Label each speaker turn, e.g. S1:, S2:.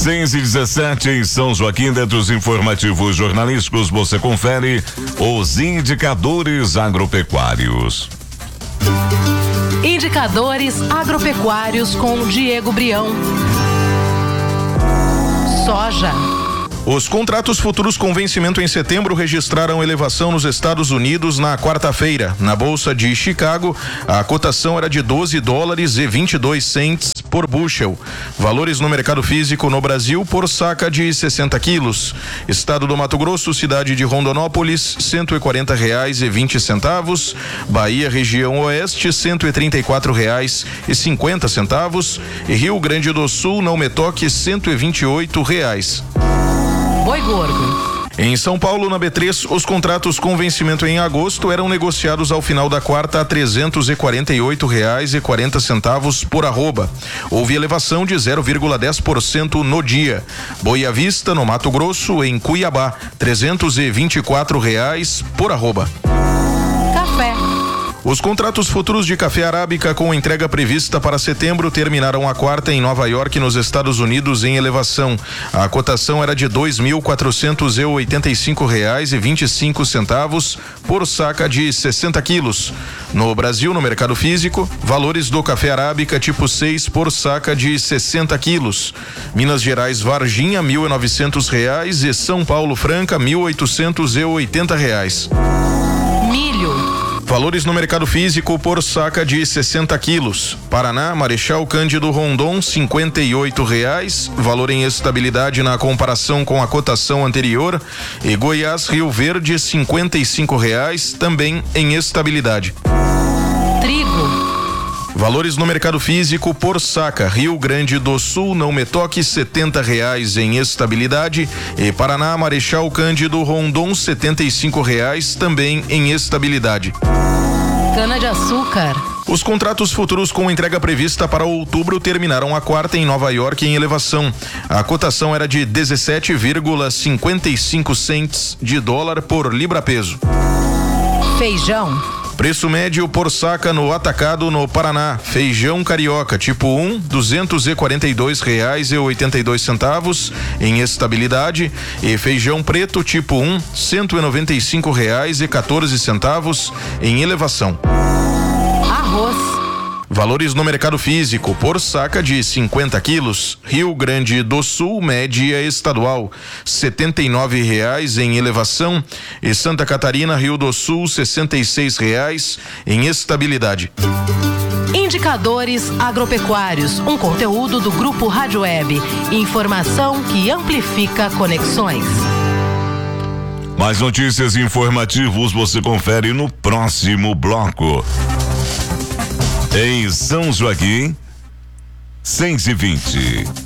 S1: 6h17 em São Joaquim, dentro dos informativos jornalísticos, você confere os indicadores agropecuários.
S2: Indicadores agropecuários com Diego Brião. Soja.
S3: Os contratos futuros com vencimento em setembro registraram elevação nos Estados Unidos na quarta-feira. Na Bolsa de Chicago, a cotação era de $12,22 por bushel. Valores no mercado físico no Brasil por saca de 60 quilos. Estado do Mato Grosso, cidade de Rondonópolis, R$140,20. Bahia, região oeste, R$134,50. E Rio Grande do Sul, não me toque, R$128.
S2: Boi gordo.
S3: Em São Paulo, na B3, os contratos com vencimento em agosto eram negociados ao final da quarta a R$348,40 por arroba. Houve elevação de 0,10% no dia. Boi à vista, no Mato Grosso, em Cuiabá, R$324 por arroba.
S2: Café.
S3: Os contratos futuros de café arábica com entrega prevista para setembro terminaram a quarta em Nova York, nos Estados Unidos, em elevação. A cotação era de R$2.485,25 por saca de 60 quilos. No Brasil, no mercado físico, valores do café arábica tipo 6 por saca de 60 quilos. Minas Gerais, Varginha, R$1.900 e São Paulo, Franca, R$1.880.
S2: Milho.
S3: Valores no mercado físico por saca de 60 quilos. Paraná, Marechal Cândido Rondon, R$58. Valor em estabilidade na comparação com a cotação anterior. E Goiás, Rio Verde, R$55, também em estabilidade.
S2: Trigo.
S3: Valores no mercado físico por saca. Rio Grande do Sul, não me toque, R$70 em estabilidade. E Paraná, Marechal Cândido Rondon, R$75, também em estabilidade.
S2: Cana-de-açúcar.
S3: Os contratos futuros com entrega prevista para outubro terminaram a quarta em Nova York em elevação. A cotação era de 17,55 cents de dólar por libra-peso.
S2: Feijão.
S3: Preço médio por saca no atacado no Paraná. Feijão carioca tipo 1, R$242,82 em estabilidade. E feijão preto tipo 1, R$195,14 em elevação.
S2: Arroz.
S3: Valores no mercado físico por saca de 50 quilos. Rio Grande do Sul, média estadual, R$79 em elevação. E Santa Catarina, Rio do Sul, R$66 em estabilidade.
S2: Indicadores agropecuários, um conteúdo do Grupo Rádio Web. Informação que amplifica conexões.
S1: Mais notícias e informativos você confere no próximo bloco. Em São Joaquim, 6h20.